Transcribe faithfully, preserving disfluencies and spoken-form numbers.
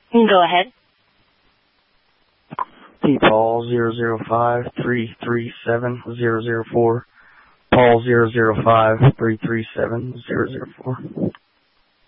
Go ahead. P Paul zero zero five three three seven zero zero four. Paul zero zero five three three seven zero zero four.